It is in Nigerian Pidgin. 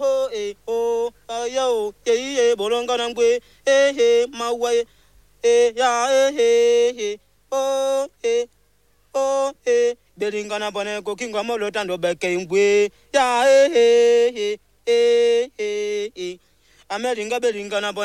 o yo ye bolonga nangwe mawe ya o belingana bone ko kinga molo tando beke ngwe ya amelinga belingana bone